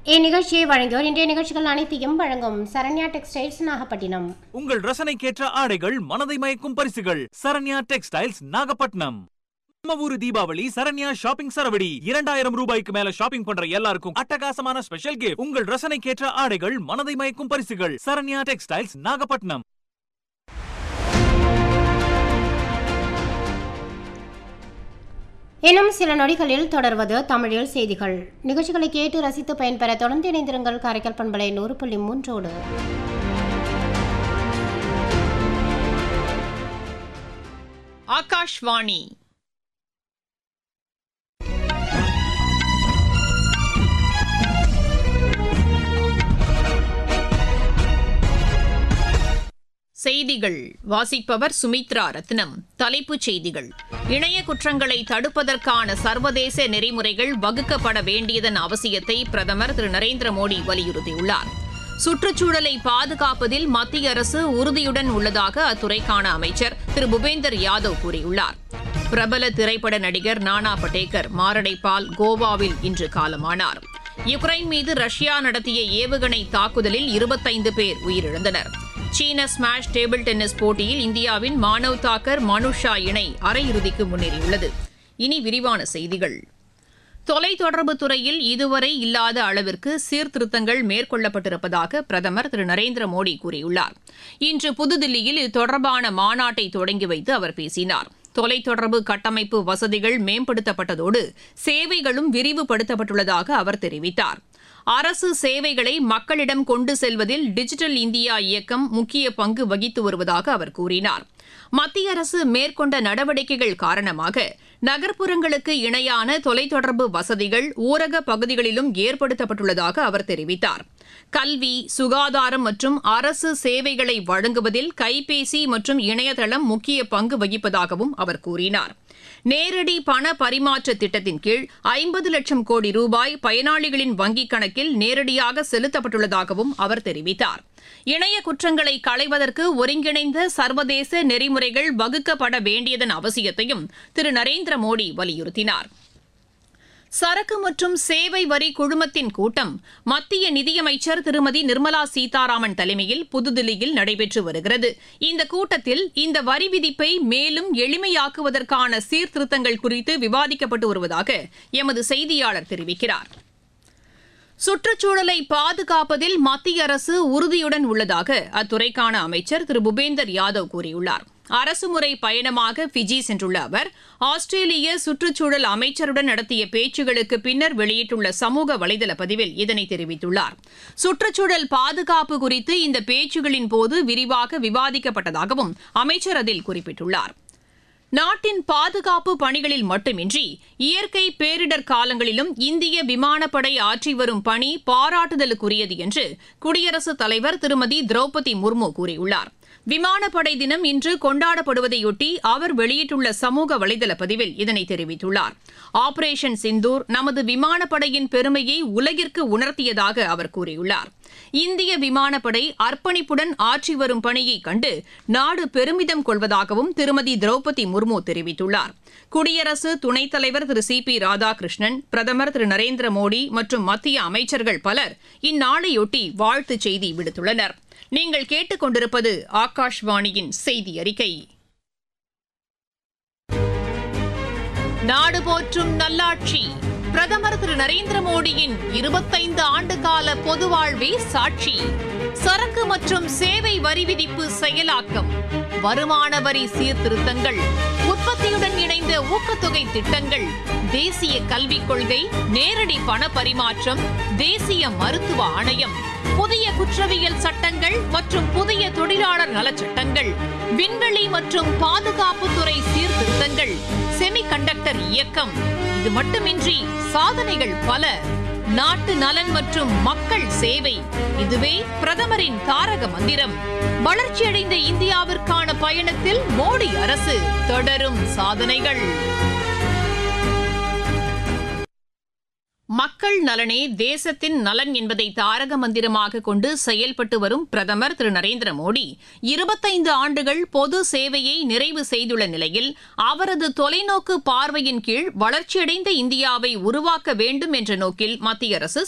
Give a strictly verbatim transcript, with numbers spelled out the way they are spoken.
இந்நிகழ்ச்சியை வழங்கியோர் இன்றைய நிகழ்ச்சிகள் அனைத்தையும் வழங்கும் சரண்யா டெக்ஸ்டைல்ஸ் நாகப்பட்டினம். உங்கள் ரசனைக்கேற்ற ஆடைகள் மனதை மயக்கும் பரிசுகள் சரண்யா டெக்ஸ்டைல்ஸ் நாகப்பட்டினம். நம்ம ஊரு தீபாவளி சரண்யா ஷாப்பிங் சரவடி. இரண்டாயிரம் ரூபாய்க்கு மேல ஷாப்பிங் பண்ற எல்லாருக்கும் அட்டகாசமான ஸ்பெஷல் கிஃப்ட். உங்கள் ரசனைக்கேற்ற ஆடைகள் மனதை மயக்கும் பரிசுகள் சரண்யா டெக்ஸ்டைல்ஸ் நாகப்பட்டினம். இன்னும் சில நொடிகளில் தொடர்வது தமிழில் செய்திகள். நிகழ்ச்சிகளை கேட்டு ரசித்து பயன்பெற தொடர்ந்து இணைந்திருங்கள். காரைக்கால் பண்பலை நூறு புள்ளி மூன்றோடு. ஆகாஷ்வாணி செய்திகள் வாசிப்பவர் சுமித்ரா ரத்னம். தலைப்புச் செய்திகள்: இணைய குற்றங்களை தடுப்பதற்கான சர்வதேச நெறிமுறைகள் வகுக்கப்பட வேண்டியதன் அவசியத்தை பிரதமர் திரு நரேந்திர மோடி வலியுறுத்தியுள்ளார். சுற்றுச்சூழலை பாதுகாப்பதில் மத்திய அரசு உறுதியுடன் உள்ளதாக அத்துறைக்கான அமைச்சர் திரு பூபேந்தர் யாதவ் கூறியுள்ளார். பிரபல திரைப்பட நடிகர் நானா படேகர் மாரடைப்பால் கோவாவில் இன்று காலமானார். யுக்ரைன் மீது ரஷ்யா நடத்திய ஏவுகணை தாக்குதலில் இருபத்தைந்து பேர் உயிரிழந்தனர். சீன ஸ்மாஷ் டேபிள் டென்னிஸ் போட்டியில் இந்தியாவின் மானவ் தாக்கர் மனுஷா இணை அரையிறுதிக்கு முன்னேறியுள்ளது. இனி விரிவான செய்திகள். தொலைத்தொடர்பு துறையில் இதுவரை இல்லாத அளவிற்கு சீர்திருத்தங்கள் மேற்கொள்ளப்பட்டிருப்பதாக பிரதமர் திரு நரேந்திர மோடி கூறியுள்ளார். இன்று புதுதில்லியில் இது தொடர்பான மாநாட்டை தொடங்கி வைத்து அவர் பேசினார். தொலைத்தொடர்பு கட்டமைப்பு வசதிகள் மேம்படுத்தப்பட்டதோடு சேவைகளும் விரிவுபடுத்தப்பட்டுள்ளதாக அவர் தெரிவித்தார். அரசு சேவைகளை மக்களிடம் கொண்டு செல்வதில் டிஜிட்டல் இந்தியா இயக்கம் முக்கிய பங்கு வகித்து வருவதாக அவர் கூறினார். மத்திய அரசு மேற்கொண்ட நடவடிக்கைகள் காரணமாக நகர்ப்புறங்களுக்கு இணையான தொலைத்தொடர்பு வசதிகள் ஊரக பகுதிகளிலும் ஏற்படுத்தப்பட்டுள்ளதாக அவர் தெரிவித்தார். கல்வி, சுகாதாரம் மற்றும் அரசு சேவைகளை வழங்குவதில் கைபேசி மற்றும் இணையதளம் முக்கிய பங்கு வகிப்பதாகவும் அவர் கூறினார். நேரடி பண பரிமாற்ற திட்டத்தின் கீழ் ஐம்பது லட்சம் கோடி ரூபாய் பயனாளிகளின் வங்கிக் கணக்கில் நேரடியாக செலுத்தப்பட்டுள்ளதாகவும் அவர் தெரிவித்தார். இணைய குற்றங்களை களைவதற்கு ஒருங்கிணைந்த சர்வதேச நெறிமுறைகள் வகுக்கப்பட வேண்டியதன் அவசியத்தையும் திரு நரேந்திர மோடி வலியுறுத்தினார். சரக்கு மற்றும் சேவை வரி குழுமத்தின் கூட்டம் மத்திய நிதியமைச்சர் திருமதி நிர்மலா சீதாராமன் தலைமையில் புதுதில்லியில் நடைபெற்று வருகிறது. இந்த கூட்டத்தில் இந்த வரி விதிப்பை மேலும் எளிமையாக்குவதற்கான சீர்திருத்தங்கள் குறித்து விவாதிக்கப்பட்டு வருவதாக எமது செய்தியாளர் தெரிவிக்கிறார். சுற்றுச்சூழலை பாதுகாப்பதில் மத்திய அரசு உறுதியுடன் உள்ளதாக அத்துறைக்கான அமைச்சர் திரு பூபேந்தர் யாதவ் கூறியுள்ளார். அரசுமுறை பயணமாக பிஜி சென்றுள்ள அவர் ஆஸ்திரேலிய சுற்றுச்சூழல் அமைச்சருடன் நடத்திய பேச்சுகளுக்கு பின்னர் வெளியிட்டுள்ள சமூக வலைதள பதிவில் இதனை தெரிவித்துள்ளார். சுற்றுச்சூழல் பாதுகாப்பு குறித்து இந்த பேச்சுகளின் போது விரிவாக விவாதிக்கப்பட்டதாகவும் அமைச்சர் அதில் குறிப்பிட்டுள்ளார். நாட்டின் பாதுகாப்பு பணிகளில் மட்டுமின்றி இயற்கை பேரிடர் காலங்களிலும் இந்திய விமானப்படை ஆற்றி வரும் பணி பாராட்டுதலுக்குரியது என்று குடியரசுத் தலைவர் திருமதி திரௌபதி முர்மு கூறியுள்ளார். விமானப்படை தினம் இன்று கொண்டாடப்படுவதையொட்டி அவர் வெளியிட்டுள்ள சமூக வலைதள பதிவில் இதனை தெரிவித்துள்ளார். ஆபரேஷன் சிந்தூர் நமது விமானப்படையின் பெருமையை உலகிற்கு உணர்த்தியதாக அவர் கூறியுள்ளார். இந்திய விமானப்படை அர்ப்பணிப்புடன் ஆற்றி வரும் பணியை கண்டு நாடு பெருமிதம் கொள்வதாகவும் திருமதி திரௌபதி முர்மு தெரிவித்துள்ளார். குடியரசு துணைத் தலைவர் திரு சி பி ராதாகிருஷ்ணன், பிரதமர் திரு நரேந்திர மோடி மற்றும் மத்திய அமைச்சர்கள் பலர் இந்நாளையொட்டி வாழ்த்துச் செய்தி விடுத்துள்ளனர். நீங்கள் கேட்டுக்கொண்டிருப்பது ஆகாஷ்வாணியின் செய்தி அறிக்கை. நாடு போற்றும் நல்லாட்சி பிரதமர் திரு நரேந்திர மோடியின் இருபத்தைந்து ஆண்டு கால பொது வாழ்வே சாட்சி. சரக்கு மற்றும் சேவை வரி விதிப்பு செயலாக்கம், வருமான வரி சீர்திருத்தங்கள், உற்பத்தியுடன் இணைந்த ஊக்கத்தொகை திட்டங்கள், தேசிய கல்விக் கொள்கை, நேரடி பண பரிமாற்றம், தேசிய மருத்துவ ஆணையம், புதிய குற்றவியல் சட்டங்கள் மற்றும் புதிய தொழிலாளர் நலச்சட்டங்கள், விண்வெளி மற்றும் பாதுகாப்புத்துறை சீர்திருத்தங்கள், செமிகண்டக்டர் இயக்கம். இது மட்டுமின்றி சாதனைகள் பல. நாட்டு நலன் மற்றும் மக்கள் சேவை, இதுவே பிரதமரின் தாரக மந்திரம். வளர்ச்சியடைந்த இந்தியாவிற்கான பயணத்தில் மோடி அரசு தொடரும் சாதனைகள். மக்கள் நலனே தேசத்தின் நலன் என்பதை தாரக மந்திரமாக கொண்டு செயல்பட்டு வரும் பிரதமர் திரு நரேந்திர மோடி இருபத்தைந்து ஆண்டுகள் பொது சேவையை நிறைவு செய்துள்ள நிலையில் அவரது தொலைநோக்கு பார்வையின் கீழ் வளர்ச்சியடைந்த இந்தியாவை உருவாக்க வேண்டும் என்ற நோக்கில் மத்திய அரசு